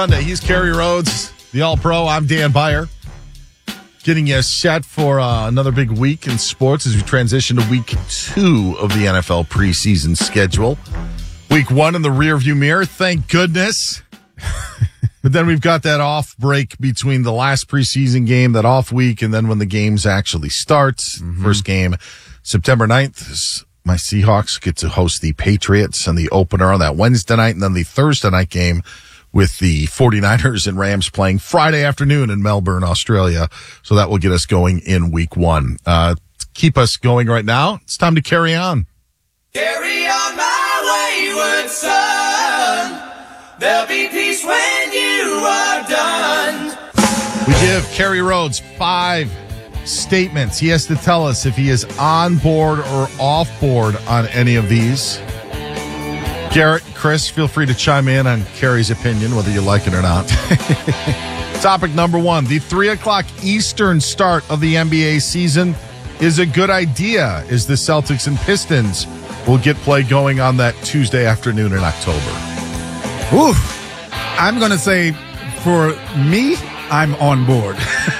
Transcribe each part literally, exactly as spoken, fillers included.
Sunday. He's Kerry Rhodes, the All-Pro. I'm Dan Beyer. Getting you set for uh, another big week in sports as we transition to week two of the N F L preseason schedule. Week one in the rearview mirror, thank goodness. But then we've got that off break between the last preseason game, that off week, and then when the games actually start. Mm-hmm. First game, September ninth. My Seahawks get to host the Patriots on the opener on that Wednesday night, and then the Thursday night game with the 49ers and Rams playing Friday afternoon in Melbourne, Australia. So that will get us going in week one. Uh, to keep us going right now, it's time to carry on. Carry on my wayward son. There'll be peace when you are done. We give Kerry Rhodes five statements. He has to tell us if he is on board or off board on any of these. Garrett, Chris, feel free to chime in on Kerry's opinion, whether you like it or not. Topic number one, the three o'clock Eastern start of the N B A season is a good idea, as the Celtics and Pistons will get play going on that Tuesday afternoon in October. Ooh, I'm going to say, for me, I'm on board.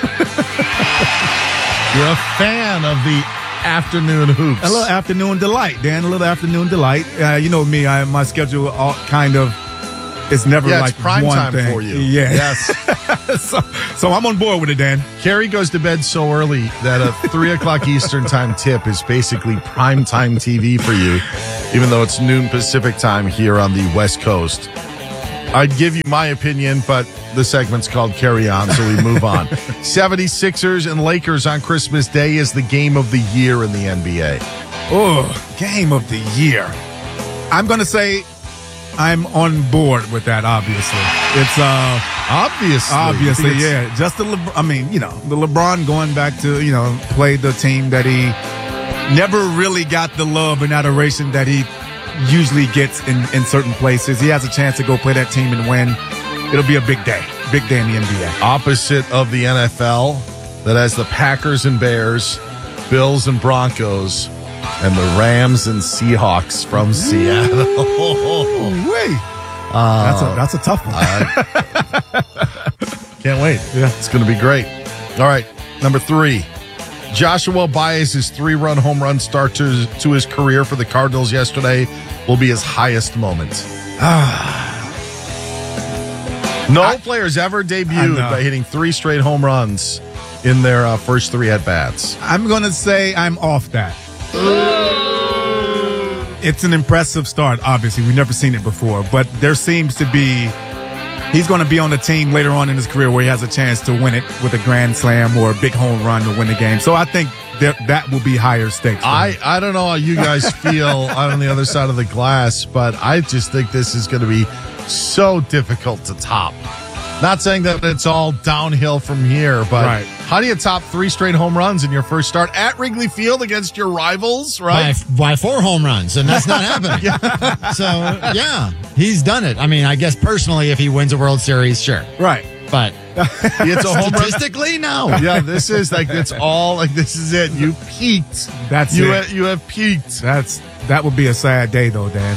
You're a fan of the afternoon hoops. A little afternoon delight, Dan. A little afternoon delight. Uh, you know me, I, my schedule all kind of is never yeah, like it's prime one time thing. for you. Yeah. Yes. so, so I'm on board with it, Dan. Kerry goes to bed so early that a three o'clock Eastern time tip is basically prime time T V for you, even though it's noon Pacific time here on the West Coast. I'd give you my opinion, but the segment's called Carry On, so we move on. seventy-sixers and Lakers on Christmas Day is the game of the year in the N B A. Oh, game of the year. I'm going to say I'm on board with that, obviously. It's, uh, obviously. Obviously, yeah. Just the, Le- I mean, you know, the LeBron going back to, you know, play the team that he never really got the love and adoration that he usually gets in, in certain places. He has a chance to go play that team and win. It'll be a big day. Big day in the N B A. Opposite of the N F L that has the Packers and Bears, Bills and Broncos, and the Rams and Seahawks from Seattle. Ooh, wait. Uh, that's, a, that's a tough one. uh, can't wait. Yeah. It's going to be great. All right, number three. Joshua Baez's three-run home run start to, to his career for the Cardinals yesterday will be his highest moment. No I, players ever debuted by hitting three straight home runs in their uh, first three at-bats. I'm going to say I'm off that. It's an impressive start, obviously. We've never seen it before, but there seems to be he's going to be on a team later on in his career where he has a chance to win it with a grand slam or a big home run to win the game. So I think that that will be higher stakes. I, I don't know how you guys feel on the other side of the glass, but I just think this is going to be so difficult to top. Not saying that it's all downhill from here, but right. How do you top three straight home runs in your first start at Wrigley Field against your rivals, right? By, by four home runs, and that's not happening. Yeah. So, yeah, he's done it. I mean, I guess personally, if he wins a World Series, sure. Right. But it's a home statistically, run. no. Yeah, this is like, it's all like, this is it. You peaked. That's you it. Ha- you have peaked. That's, that would be a sad day, though, Dan.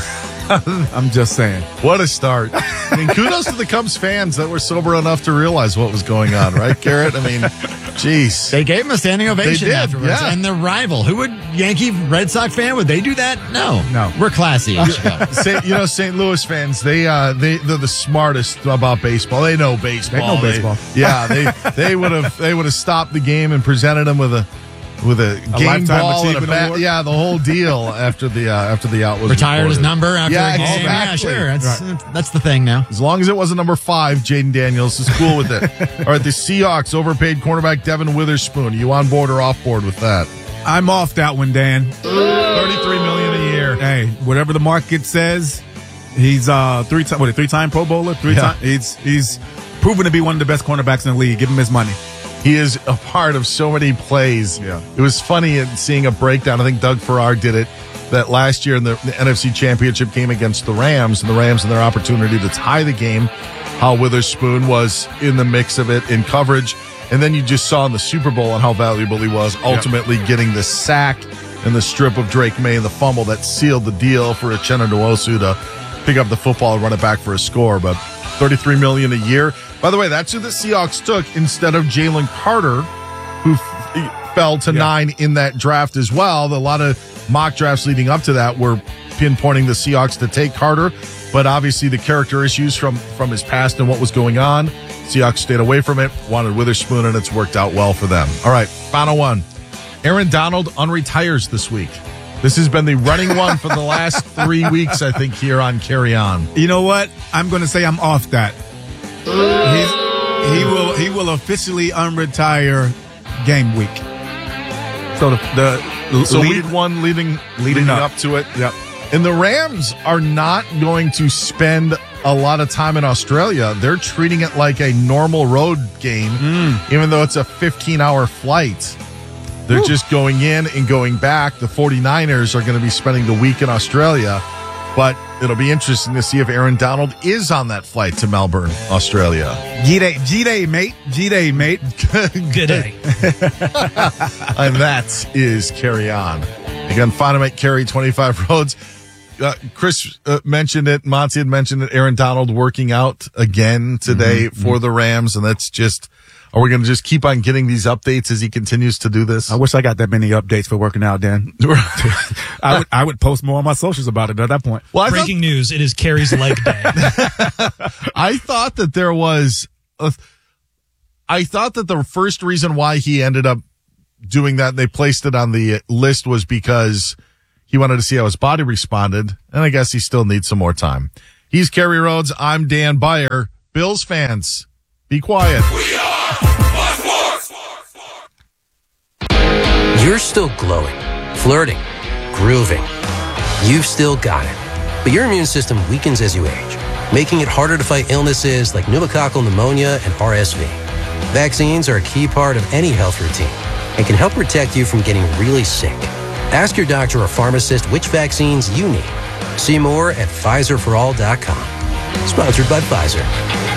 I'm just saying. What a start. I mean, kudos to the Cubs fans that were sober enough to realize what was going on, right, Garrett? I mean, jeez. They gave him a standing ovation did, afterwards. yeah. And their rival, who would, Yankee Red Sox fan, would they do that? No. No. We're classy in Chicago. Saint, you know, Saint Louis fans, they, uh, they, they're the smartest about baseball. They know baseball. They know baseball. They, yeah, they, they would have, they would have stopped the game and presented them with a, with a, a game ball and a bat. Award? Yeah, the whole deal after the, uh, after the out was Retired reported. his number after Yeah, a game. exactly. Yeah, sure. That's, Right. that's the thing now. As long as it wasn't number five, Jaden Daniels is cool with it. All right, the Seahawks overpaid cornerback Devin Witherspoon. Are you on board or off board with that? I'm off that one, Dan. thirty-three million dollars a year. Hey, whatever the market says, he's uh three time what a three time Pro Bowler. Three Yeah. time he's he's proven to be one of the best cornerbacks in the league. Give him his money. He is a part of so many plays. Yeah. It was funny in seeing a breakdown. I think Doug Farrar did it, that last year in the, the N F C Championship game against the Rams, and the Rams and their opportunity to tie the game, how Witherspoon was in the mix of it in coverage. And then you just saw in the Super Bowl and how valuable he was, ultimately yep. getting the sack and the strip of Drake May and the fumble that sealed the deal for Uchenna Nwosu to pick up the football and run it back for a score. But thirty-three million dollars a year. By the way, that's who the Seahawks took instead of Jalen Carter, who f- fell to yeah. nine in that draft as well. A lot of mock drafts leading up to that were pinpointing the Seahawks to take Carter, but obviously the character issues from, from his past and what was going on, Seahawks stayed away from it, wanted Witherspoon, and it's worked out well for them. All right, final one. Aaron Donald unretires this week. This has been the running one for the last three weeks, I think, here on Carry On. You know what? I'm going to say I'm off that. He's, he will he will officially unretire game week. So the, the so lead, week one leading leading, leading up. up to it. Yep. And the Rams are not going to spend a lot of time in Australia. They're treating it like a normal road game, mm. even though it's a fifteen-hour flight. They're Woo. just going in and going back. The 49ers are going to be spending the week in Australia, but it'll be interesting to see if Aaron Donald is on that flight to Melbourne, Australia. G-Day, G-Day, mate. G-Day, mate. Good day. And that is Carry On. Again, find him at Carry twenty-five Roads. Uh, Chris uh, mentioned it. Monty had mentioned it. Aaron Donald working out again today mm-hmm. for the Rams, and that's just... Are we going to just keep on getting these updates as he continues to do this? I wish I got that many updates for working out, Dan. I would I would post more on my socials about it at that point. Well, Breaking thought, news, it is Carrie's leg day. I thought that there was a, I thought that the first reason why he ended up doing that, and they placed it on the list, was because he wanted to see how his body responded, and I guess he still needs some more time. He's Kerry Rhodes. I'm Dan Beyer. Bills fans, be quiet. We are You're still glowing, flirting, grooving. You've still got it. But your immune system weakens as you age, making it harder to fight illnesses like pneumococcal pneumonia and R S V. Vaccines are a key part of any health routine and can help protect you from getting really sick. Ask your doctor or pharmacist which vaccines you need. See more at Pfizer for all dot com. Sponsored by Pfizer.